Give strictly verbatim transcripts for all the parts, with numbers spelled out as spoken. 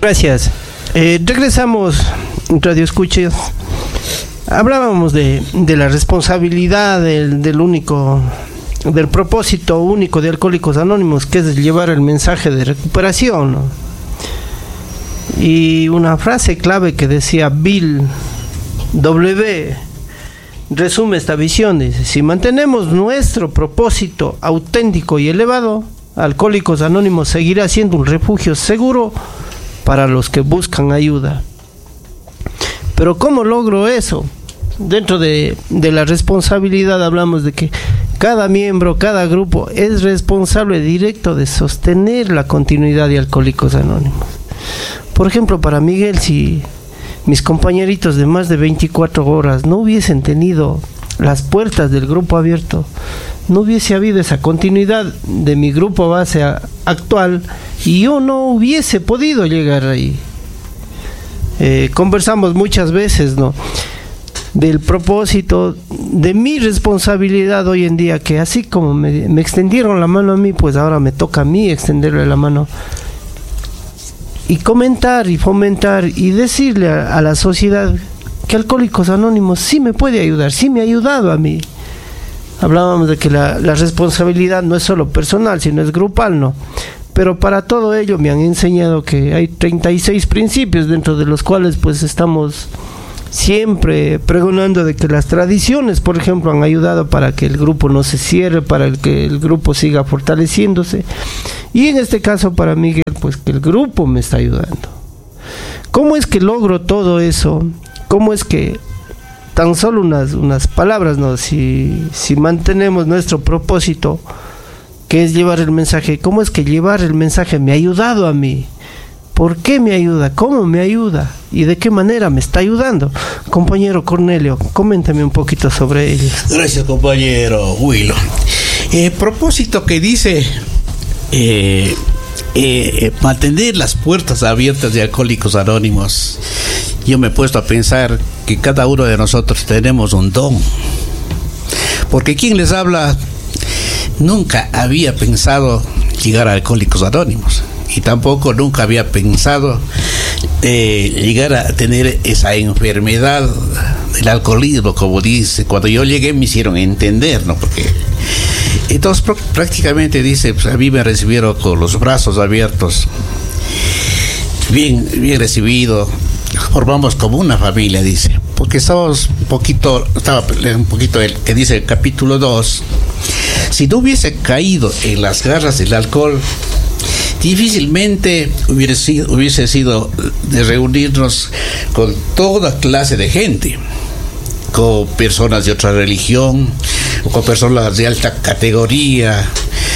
Gracias. Eh, regresamos, Radio Escuchas. Hablábamos de, de la responsabilidad del, del único, del propósito único de Alcohólicos Anónimos, que es llevar el mensaje de recuperación, ¿no? Y una frase clave que decía Bill W. resume esta visión, dice: si mantenemos nuestro propósito auténtico y elevado, Alcohólicos Anónimos seguirá siendo un refugio seguro para los que buscan ayuda. Pero ¿cómo logro eso? Dentro de, de la responsabilidad hablamos de que cada miembro, cada grupo es responsable directo de sostener la continuidad de Alcohólicos Anónimos. Por ejemplo, para Miguel, si mis compañeritos de más de veinticuatro horas no hubiesen tenido las puertas del grupo abierto, no hubiese habido esa continuidad de mi grupo base a, actual, y yo no hubiese podido llegar ahí. Eh, conversamos muchas veces, ¿no?, del propósito, de mi responsabilidad hoy en día, que así como me, me extendieron la mano a mí, pues ahora me toca a mí extenderle la mano y comentar y fomentar y decirle a, a la sociedad que Alcohólicos Anónimos sí me puede ayudar, sí me ha ayudado a mí. Hablábamos de que la, la responsabilidad no es solo personal, sino es grupal, ¿no? Pero para todo ello me han enseñado que hay treinta y seis principios, dentro de los cuales pues estamos siempre pregonando de que las tradiciones, por ejemplo, han ayudado para que el grupo no se cierre, para que el grupo siga fortaleciéndose. Y en este caso para Miguel, pues que el grupo me está ayudando. ¿Cómo es que logro todo eso? ¿Cómo es que tan solo unas, unas palabras, ¿no? Si, si mantenemos nuestro propósito, que es llevar el mensaje, ¿cómo es que llevar el mensaje me ha ayudado a mí? ¿Por qué me ayuda? ¿Cómo me ayuda? ¿Y de qué manera me está ayudando? Compañero Cornelio, coméntame un poquito sobre ello. Gracias, compañero Willow. El eh, propósito que dice eh, eh, mantener las puertas abiertas de Alcohólicos Anónimos, yo me he puesto a pensar que cada uno de nosotros tenemos un don. Porque quien les habla nunca había pensado llegar a Alcohólicos Anónimos. Y tampoco nunca había pensado eh, llegar a tener esa enfermedad del alcoholismo, como dice. Cuando yo llegué me hicieron entender, ¿no? Porque entonces pr- prácticamente dice, pues, a mí me recibieron con los brazos abiertos, bien, bien recibido. Formamos como una familia, dice, porque estábamos un poquito, estaba un poquito el que dice el capítulo dos. Si no hubiese caído en las garras del alcohol, difícilmente hubiese sido, hubiese sido de reunirnos con toda clase de gente, con personas de otra religión, con personas de alta categoría,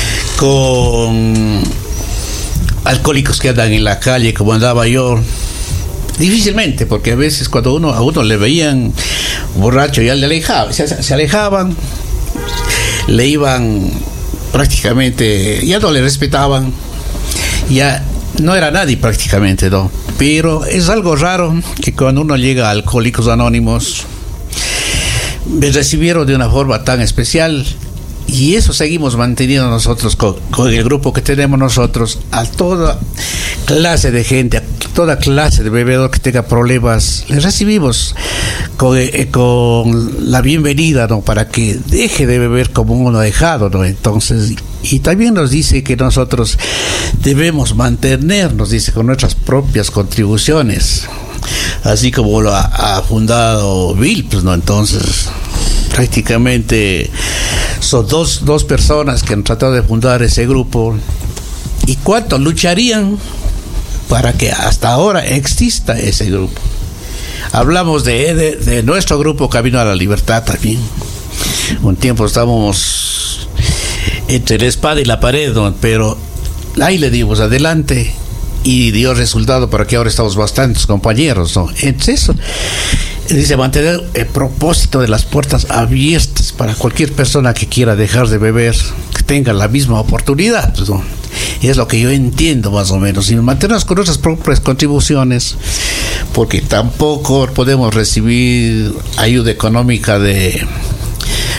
con alcohólicos que andan en la calle como andaba yo. Difícilmente, porque a veces cuando uno a uno le veían borracho ya le alejaba, se, se alejaban, le iban prácticamente, ya no le respetaban, ya no era nadie prácticamente, ¿no? Pero es algo raro que cuando uno llega a Alcohólicos Anónimos me recibieron de una forma tan especial, y eso seguimos manteniendo nosotros con, con el grupo que tenemos nosotros, a toda clase de gente, a toda clase de bebedor que tenga problemas, les recibimos con, eh, con la bienvenida, ¿no? Para que deje de beber como uno ha dejado, ¿no? Entonces, y también nos dice que nosotros debemos mantenernos, dice, con nuestras propias contribuciones, así como lo ha, ha fundado Bill, pues, ¿no? Entonces, prácticamente son dos, dos personas que han tratado de fundar ese grupo. ¿Y cuánto lucharían para que hasta ahora exista ese grupo? Hablamos de, de, de nuestro grupo Camino a la Libertad también. Un tiempo estábamos entre la espada y la pared, ¿no? Pero ahí le dimos adelante y dio resultado para que ahora estamos bastantes compañeros, ¿no? Entonces eso dice, mantener el propósito de las puertas abiertas para cualquier persona que quiera dejar de beber, que tenga la misma oportunidad, ¿no? Es lo que yo entiendo más o menos, y mantenernos con nuestras propias contribuciones, porque tampoco podemos recibir ayuda económica de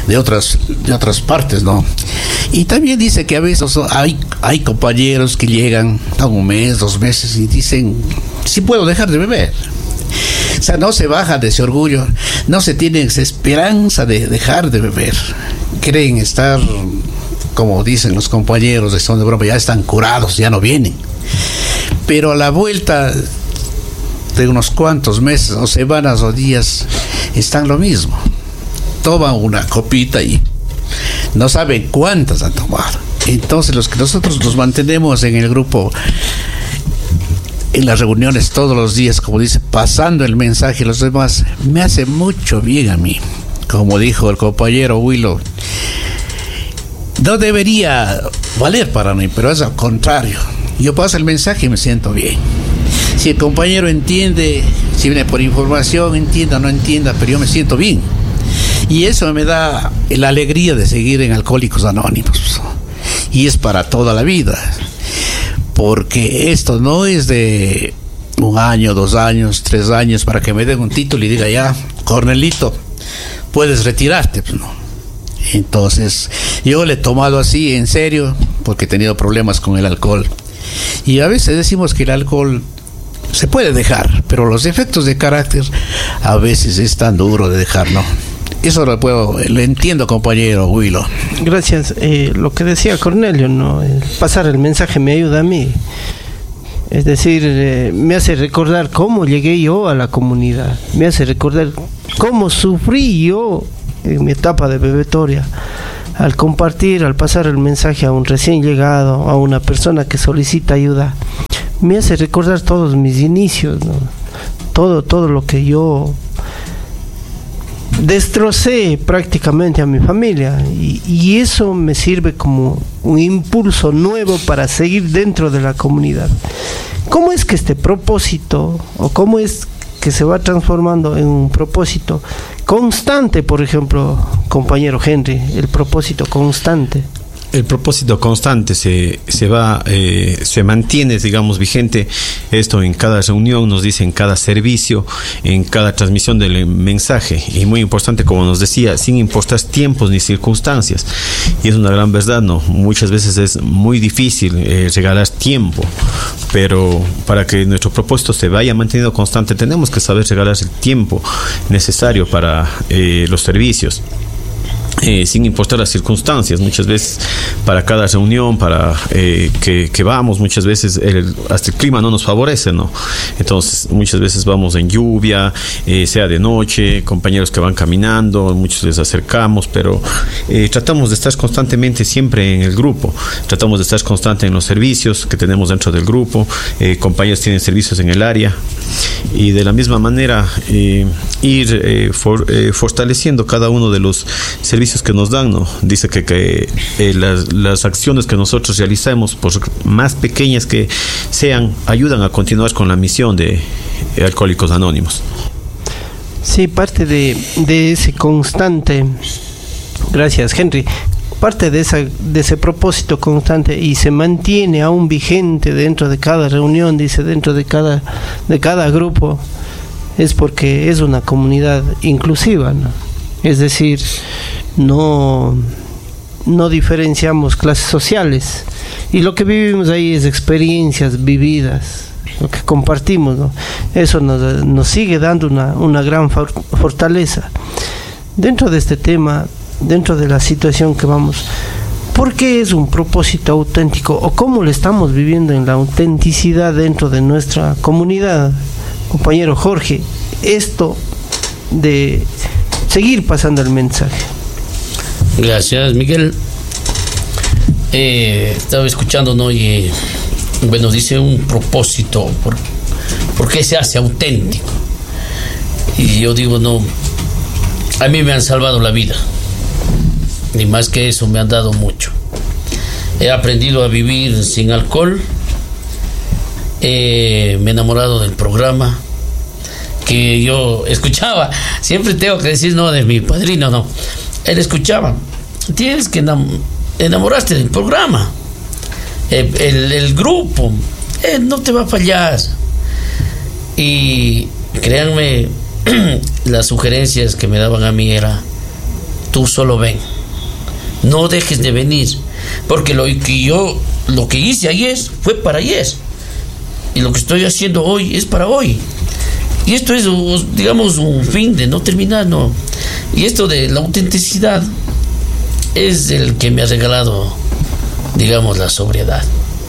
de otras de otras partes, ¿no? Y también dice que a veces hay hay compañeros que llegan a un mes, dos meses y dicen, sí puedo dejar de beber. O sea, no se baja de ese orgullo, no se tiene esa esperanza de dejar de beber. Creen estar, como dicen los compañeros de Son de Broma, ya están curados, ya no vienen. Pero a la vuelta de unos cuantos meses o semanas o días están lo mismo. Toman una copita y no saben cuántas han tomado. Entonces los que nosotros nos mantenemos en el grupo, en las reuniones todos los días, como dice, pasando el mensaje a los demás, me hace mucho bien a mí. Como dijo el compañero Willow, no debería valer para mí, pero es al contrario. Yo paso el mensaje y me siento bien. Si el compañero entiende, si viene por información, entienda o no entienda, pero yo me siento bien. Y eso me da la alegría de seguir en Alcohólicos Anónimos. Y es para toda la vida. Porque esto no es de un año, dos años, tres años, para que me den un título y diga, ya, Cornelito, puedes retirarte. Pues no. Entonces, yo le he tomado así, en serio, porque he tenido problemas con el alcohol. Y a veces decimos que el alcohol se puede dejar, pero los defectos de carácter a veces es tan duro de dejar, ¿no? Eso lo puedo, lo entiendo, compañero Willow. Gracias. Eh, lo que decía Cornelio, ¿no? El pasar el mensaje me ayuda a mí. Es decir, eh, me hace recordar cómo llegué yo a la comunidad. Me hace recordar cómo sufrí yo en mi etapa de bebetoria. Al compartir, al pasar el mensaje a un recién llegado, a una persona que solicita ayuda, me hace recordar todos mis inicios, ¿no? Todo, todo lo que yo destrocé prácticamente a mi familia, y, y eso me sirve como un impulso nuevo para seguir dentro de la comunidad. ¿Cómo es que este propósito, o cómo es que se va transformando en un propósito constante, por ejemplo, compañero Henry, el propósito constante? El propósito constante se, se va, eh, se mantiene, digamos, vigente. Esto en cada reunión, nos dice, en cada servicio, en cada transmisión del mensaje. Y muy importante, como nos decía, sin importar tiempos ni circunstancias. Y es una gran verdad, ¿no? Muchas veces es muy difícil eh, regalar tiempo, pero para que nuestro propósito se vaya manteniendo constante, tenemos que saber regalar el tiempo necesario para eh, los servicios. Eh, sin importar las circunstancias, muchas veces para cada reunión, para eh, que, que vamos, muchas veces el, hasta el clima no nos favorece, ¿no? Entonces muchas veces vamos en lluvia, eh, sea de noche, compañeros que van caminando, muchos les acercamos, pero eh, tratamos de estar constantemente siempre en el grupo, tratamos de estar constante en los servicios que tenemos dentro del grupo, eh, compañeros tienen servicios en el área, y de la misma manera eh, ir eh, for, eh, fortaleciendo cada uno de los servicios que nos dan, ¿no? Dice que, que eh, las, las acciones que nosotros realizamos, por más pequeñas que sean, ayudan a continuar con la misión de eh, Alcohólicos Anónimos. Sí, parte de, de ese constante, gracias Henry, parte de, esa, de ese propósito constante, y se mantiene aún vigente dentro de cada reunión, dice, dentro de cada, de cada grupo, es porque es una comunidad inclusiva, ¿no? Es decir, no, no diferenciamos clases sociales, y lo que vivimos ahí es experiencias vividas, lo que compartimos, ¿no? Eso nos, nos sigue dando una, una gran fortaleza. Dentro de este tema, dentro de la situación que vamos, ¿por qué es un propósito auténtico, o cómo lo estamos viviendo en la autenticidad dentro de nuestra comunidad? Compañero Jorge, esto de seguir pasando el mensaje. Gracias, Miguel. Eh, estaba escuchando, ¿no? Y bueno, dice un propósito, ¿por, ¿por qué se hace auténtico? Y yo digo, no, a mí me han salvado la vida, ni más que eso, me han dado mucho. He aprendido a vivir sin alcohol, eh, me he enamorado del programa que yo escuchaba. Siempre tengo que decir, no, de mi padrino, no. Él escuchaba, tienes que enam- enamorarte del programa, el, el, el grupo, él no te va a fallar. Y créanme, las sugerencias que me daban a mí era, tú solo ven, no dejes de venir, porque lo que yo, lo que hice ayer fue para ayer, y lo que estoy haciendo hoy es para hoy, y esto es, digamos, un fin de no terminar, no, y esto de la autenticidad es el que me ha regalado, digamos, la sobriedad.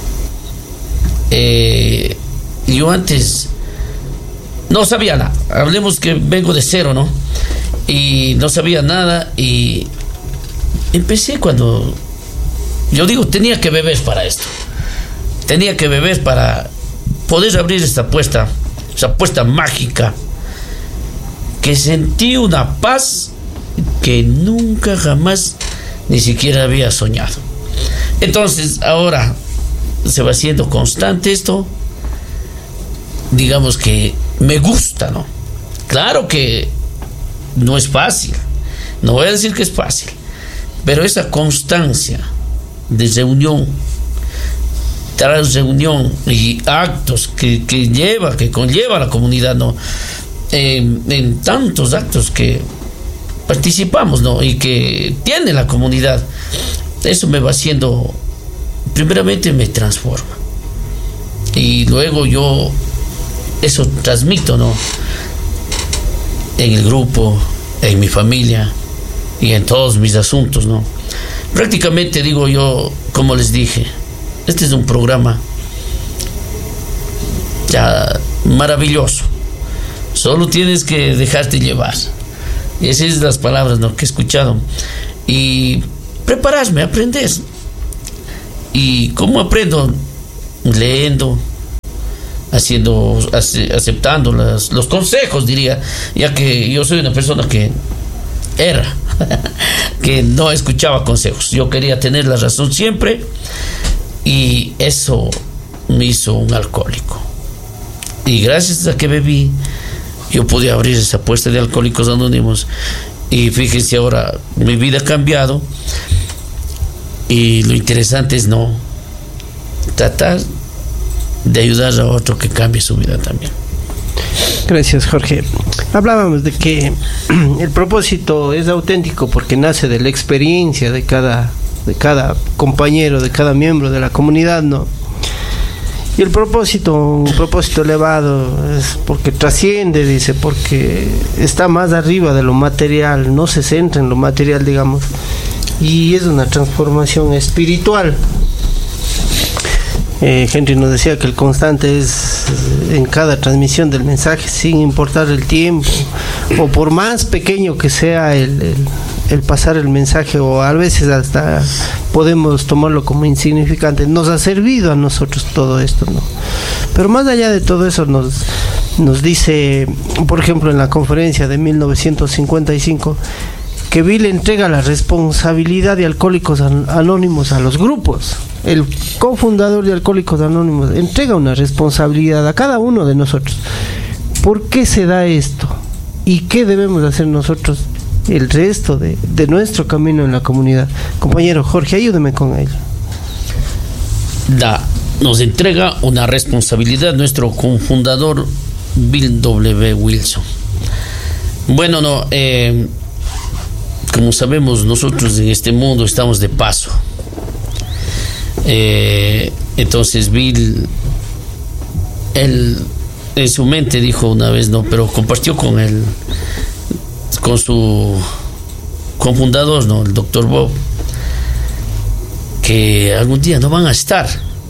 Eh, yo antes no sabía nada, hablemos que vengo de cero, ¿no? Y no sabía nada, y empecé cuando, yo digo, tenía que beber para esto, tenía que beber para poder abrir esta apuesta, esa apuesta mágica, que sentí una paz que nunca jamás ni siquiera había soñado. Entonces ahora se va haciendo constante esto, digamos que me gusta, ¿no? Claro que no es fácil, no voy a decir que es fácil, pero esa constancia de reunión tras reunión y actos que, que lleva, que conlleva la comunidad, ¿no? En, en tantos actos que participamos, ¿no? Y que tiene la comunidad, eso me va haciendo, primeramente me transforma, y luego yo eso transmito, ¿no? En el grupo, en mi familia y en todos mis asuntos, ¿no? Prácticamente digo yo, como les dije, este es un programa ya maravilloso. Solo tienes que dejarte llevar. Y esas son las palabras, ¿no?, que he escuchado. Y prepararme, aprender. ¿Y cómo aprendo? Leyendo, haciendo, aceptando las, los consejos, diría, ya que yo soy una persona que era, que no escuchaba consejos. Yo quería tener la razón siempre, y eso me hizo un alcohólico. Y gracias a que bebí, yo pude abrir esa apuesta de Alcohólicos Anónimos, y fíjense ahora, mi vida ha cambiado, y lo interesante es no tratar de ayudar a otro que cambie su vida también. Gracias, Jorge. Hablábamos de que el propósito es auténtico porque nace de la experiencia de cada, de cada compañero, de cada miembro de la comunidad, ¿no? Y el propósito, un propósito elevado, es porque trasciende, dice, porque está más arriba de lo material, no se centra en lo material, digamos, y es una transformación espiritual. Eh, Henry nos decía que el constante es en cada transmisión del mensaje, sin importar el tiempo, o por más pequeño que sea el, el, el pasar el mensaje, o a veces hasta podemos tomarlo como insignificante. Nos ha servido a nosotros todo esto, ¿no? Pero más allá de todo eso, nos, nos dice, por ejemplo, en la conferencia de mil novecientos cincuenta y cinco, que Bill entrega la responsabilidad de Alcohólicos Anónimos a los grupos. El cofundador de Alcohólicos Anónimos entrega una responsabilidad a cada uno de nosotros. ¿Por qué se da esto? ¿Y qué debemos hacer nosotros el resto de, de nuestro camino en la comunidad? Compañero Jorge, ayúdeme con ello. Da, nos entrega una responsabilidad nuestro cofundador Bill W. Wilson. Bueno, no, eh, como sabemos, nosotros en este mundo estamos de paso. Eh, entonces Bill, él en su mente dijo una vez, no, pero compartió con él, con su cofundador, no, el doctor Bob, que algún día no van a estar.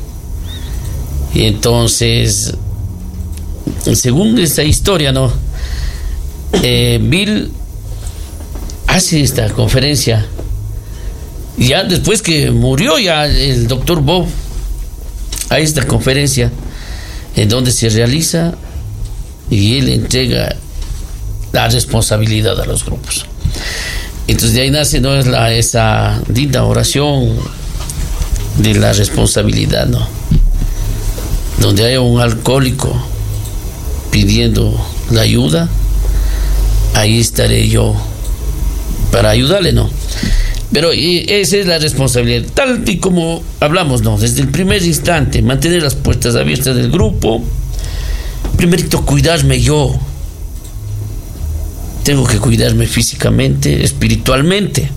Y entonces, según esta historia, no, eh, Bill hace esta conferencia. Ya después que murió ya el doctor Bob, hay esta conferencia en donde se realiza y él entrega la responsabilidad a los grupos. Entonces de ahí nace, no, es la, esa linda oración de la responsabilidad, ¿no? Donde haya un alcohólico pidiendo la ayuda, ahí estaré yo para ayudarle, ¿no? Pero esa es la responsabilidad, tal y como hablamos, ¿no? Desde el primer instante, mantener las puertas abiertas del grupo. Primerito, cuidarme yo, tengo que cuidarme físicamente, espiritualmente.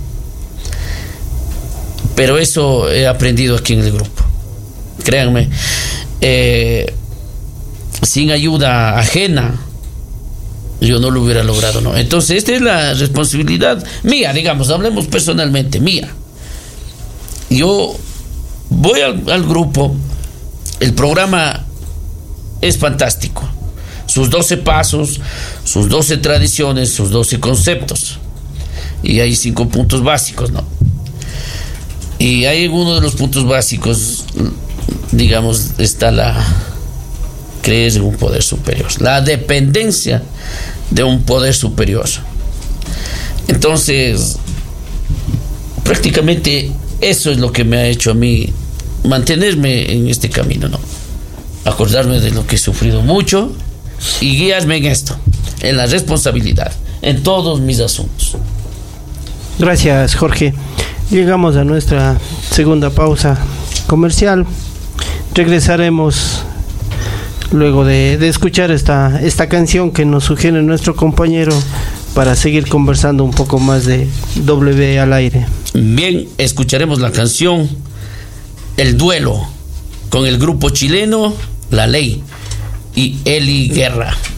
Pero eso he aprendido aquí en el grupo. Créanme, eh, sin ayuda ajena, yo no lo hubiera logrado, ¿no? Entonces, esta es la responsabilidad mía, digamos, hablemos personalmente, mía. Yo voy al, al grupo, el programa es fantástico. Sus doce pasos, sus doce tradiciones, sus doce conceptos. Y hay cinco puntos básicos, ¿no? Y hay uno de los puntos básicos, digamos, está la creer en un poder superior, la dependencia de un poder superior. Entonces, prácticamente eso es lo que me ha hecho a mí mantenerme en este camino, ¿no? Acordarme de lo que he sufrido mucho y guiarme en esto, en la responsabilidad, en todos mis asuntos. Gracias, Jorge. Llegamos a nuestra segunda pausa comercial. Regresaremos luego de, de escuchar esta, esta canción que nos sugiere nuestro compañero para seguir conversando un poco más de W al aire. Bien, escucharemos la canción El Duelo con el grupo chileno La Ley y Eli Guerra.